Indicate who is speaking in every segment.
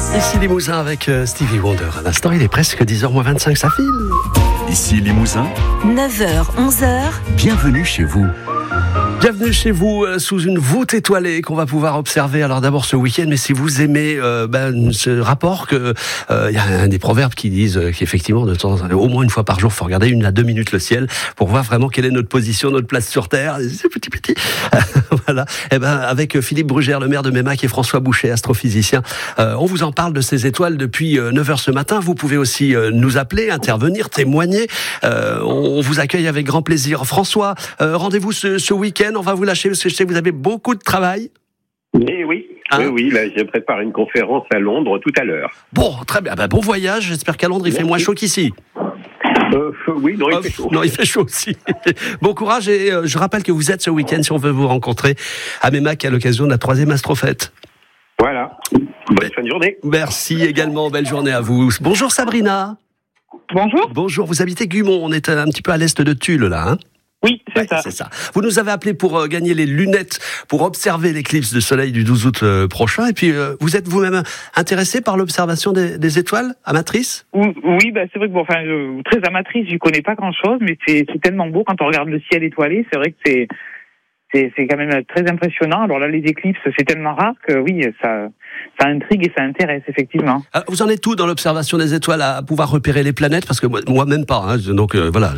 Speaker 1: Ici Limousin avec Stevie Wonder. À l'instant, il est presque 10h-25, ça file.
Speaker 2: Ici Limousin,
Speaker 3: 9h, 11h.
Speaker 2: bienvenue chez vous.
Speaker 1: Bienvenue chez vous sous une voûte étoilée qu'on va pouvoir observer. Alors d'abord ce week-end, mais si vous aimez ce rapport, que il y a un des proverbes qui disent qu'effectivement de temps en temps, au moins une fois par jour, faut regarder 1 à 2 minutes le ciel pour voir vraiment quelle est notre position, notre place sur Terre. C'est petit. Voilà. Et avec Philippe Brugère, le maire de Meymac, et François Boucher, astrophysicien, on vous en parle de ces étoiles depuis 9h ce matin. Vous pouvez aussi nous appeler, intervenir, témoigner. On vous accueille avec grand plaisir. François, rendez-vous ce week-end. On va vous lâcher parce que je sais que vous avez beaucoup de travail.
Speaker 4: Mais oui, là, je prépare une conférence à Londres tout à l'heure.
Speaker 1: Bon, très bien. Bon voyage. J'espère qu'à Londres, il fait moins chaud qu'ici.
Speaker 4: Oui, non, il fait chaud.
Speaker 1: Non, il fait chaud aussi. Bon courage et je rappelle que vous êtes ce week-end si on veut vous rencontrer à Meymac à l'occasion de la 3e Astrofête.
Speaker 4: Voilà. Bonne fin de journée.
Speaker 1: Merci également. Belle journée à vous. Bonjour Sabrina.
Speaker 5: Bonjour.
Speaker 1: Bonjour. Vous habitez Gumont. On est un petit peu à l'est de Tulle, là, hein?
Speaker 5: Oui, c'est ça.
Speaker 1: Vous nous avez appelé pour gagner les lunettes pour observer l'éclipse de soleil du 12 août prochain. Et puis, vous êtes vous-même intéressé par l'observation des étoiles, amatrice?
Speaker 5: Oui, c'est vrai que très amatrice, je connais pas grand-chose, mais c'est tellement beau quand on regarde le ciel étoilé. C'est vrai que c'est quand même très impressionnant. Alors là, les éclipses, c'est tellement rare que oui, ça intrigue et ça intéresse, effectivement.
Speaker 1: Vous en êtes où dans l'observation des étoiles à pouvoir repérer les planètes? Parce que moi même pas, hein, donc voilà.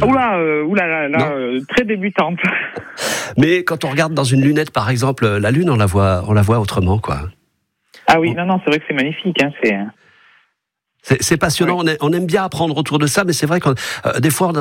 Speaker 5: Très débutante.
Speaker 1: Mais quand on regarde dans une lunette, par exemple, la Lune, on la voit autrement, quoi.
Speaker 5: Ah oui, non, c'est vrai que c'est magnifique, hein,
Speaker 1: C'est passionnant, oui. On aime bien apprendre autour de ça, mais c'est vrai que des fois,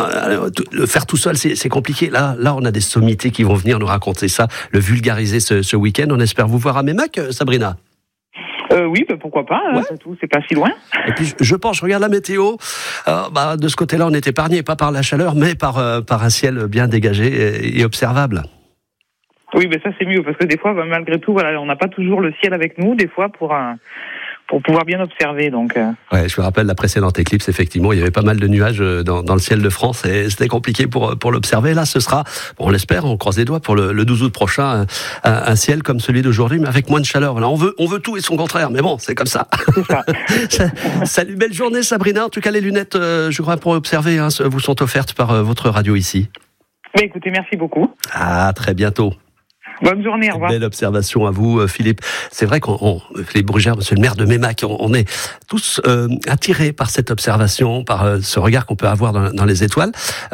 Speaker 1: le faire tout seul, c'est compliqué. Là, on a des sommités qui vont venir nous raconter ça, le vulgariser ce week-end. On espère vous voir à Meymac, Sabrina.
Speaker 5: Oui, pourquoi pas, c'est pas si loin.
Speaker 1: Et puis, je regarde la météo, de ce côté-là, on est épargné, pas par la chaleur, mais par un ciel bien dégagé et observable.
Speaker 5: Oui, ça c'est mieux, parce que des fois, malgré tout, on n'a pas toujours le ciel avec nous, des fois, pour pouvoir bien observer, donc.
Speaker 1: Ouais, je me rappelle la précédente éclipse, effectivement, il y avait pas mal de nuages dans le ciel de France et c'était compliqué pour l'observer. Là, ce sera, on l'espère, on croise les doigts pour le 12 août prochain, un ciel comme celui d'aujourd'hui, mais avec moins de chaleur. Là, on veut tout et son contraire, mais bon, c'est comme ça.
Speaker 5: C'est ça.
Speaker 1: Salut, belle journée, Sabrina. En tout cas, les lunettes, je crois, pour observer, vous sont offertes par votre radio ici.
Speaker 5: Mais écoutez, merci beaucoup.
Speaker 1: À très bientôt.
Speaker 5: Bonne journée, au revoir.
Speaker 1: Belle observation à vous, Philippe. C'est vrai Philippe Brugère, monsieur le maire de Meymac, on est tous attirés par cette observation, par ce regard qu'on peut avoir dans les étoiles,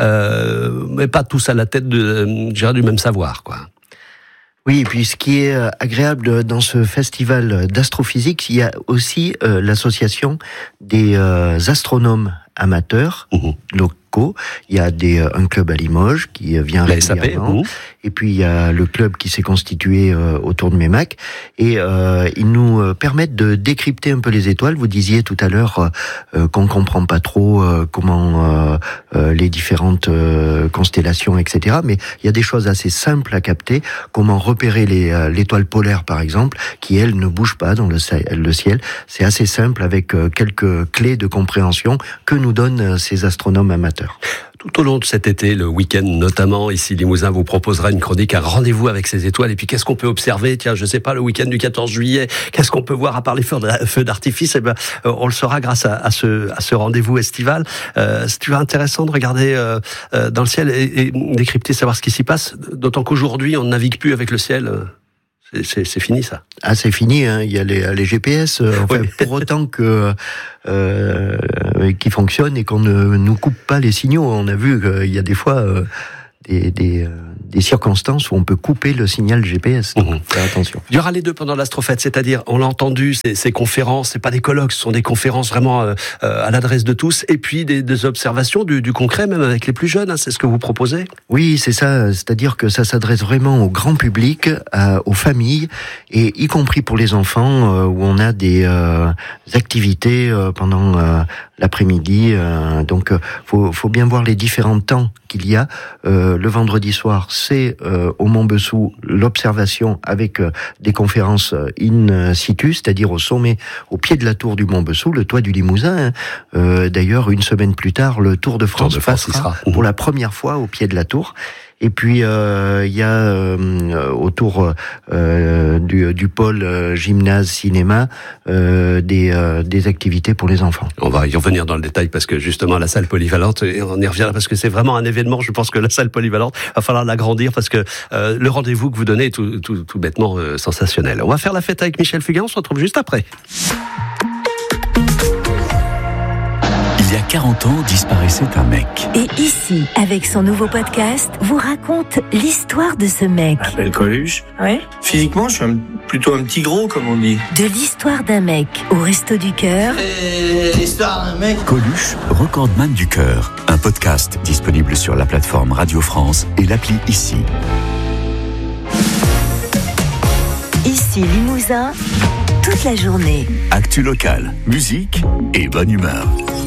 Speaker 1: mais pas tous à la tête du même savoir, quoi.
Speaker 6: Oui, et puis ce qui est agréable dans ce festival d'astrophysique, il y a aussi l'association des astronomes amateurs locaux. Il y a un club à Limoges qui vient régulièrement. Et puis il y a le club qui s'est constitué autour de Meymac. Et ils nous permettent de décrypter un peu les étoiles. Vous disiez tout à l'heure qu'on comprend pas trop comment les différentes constellations, etc. Mais il y a des choses assez simples à capter. Comment repérer l'étoile polaire, par exemple, qui elle ne bouge pas dans le ciel. C'est assez simple avec quelques clés de compréhension que nous donnent ces astronomes amateurs.
Speaker 1: Tout au long de cet été, le week-end notamment, ici Limousin vous proposera une chronique, un rendez-vous avec ces étoiles. Et puis qu'est-ce qu'on peut observer? Tiens, je sais pas, le week-end du 14 juillet, qu'est-ce qu'on peut voir à part les feux d'artifice? On le saura grâce à ce rendez-vous estival. C'est intéressant de regarder dans le ciel et décrypter, savoir ce qui s'y passe. D'autant qu'aujourd'hui, on ne navigue plus avec le ciel. C'est fini, ça.
Speaker 6: Ah, c'est fini, hein. Il y a les GPS, pour autant que qui fonctionnent et qu'on ne nous coupe pas les signaux. On a vu qu'il y a des fois des circonstances où on peut couper le signal GPS. Donc, faire attention.
Speaker 1: Il y aura les deux pendant l'Astrofête, c'est-à-dire, on l'a entendu, ces conférences, c'est pas des colloques, ce sont des conférences vraiment à l'adresse de tous, et puis des observations, du concret, même avec les plus jeunes, hein, c'est ce que vous proposez?
Speaker 6: Oui, c'est ça, c'est-à-dire que ça s'adresse vraiment au grand public, aux familles, et y compris pour les enfants, où on a des activités pendant l'après-midi. Donc, faut bien voir les différents temps qu'il y a. Le vendredi soir, c'est au Mont-Bessou l'observation avec des conférences in situ, c'est-à-dire au sommet, au pied de la tour du Mont-Bessou, le toit du Limousin. D'ailleurs, une semaine plus tard, le Tour de France passera pour la première fois au pied de la tour. Et puis il y a autour du pôle gymnase cinéma des activités pour les enfants.
Speaker 1: On va y revenir dans le détail parce que justement la salle polyvalente, et on y reviendra parce que c'est vraiment un événement. Je pense que la salle polyvalente va falloir l'agrandir parce que le rendez-vous que vous donnez est tout bêtement sensationnel. On va faire la fête avec Michel Fugain, on se retrouve juste après.
Speaker 2: Il y a 40 ans, disparaissait un mec.
Speaker 3: Et ici, avec son nouveau podcast, vous raconte l'histoire de ce mec.
Speaker 7: Je m'appelle Coluche.
Speaker 3: Ouais.
Speaker 7: Physiquement, je suis plutôt un petit gros, comme on dit.
Speaker 3: De l'histoire d'un mec au Resto du Cœur.
Speaker 7: L'histoire d'un mec.
Speaker 2: Coluche, recordman du cœur. Un podcast disponible sur la plateforme Radio France et l'appli Ici.
Speaker 3: Ici Limousin, toute la journée.
Speaker 2: Actu locale, musique et bonne humeur.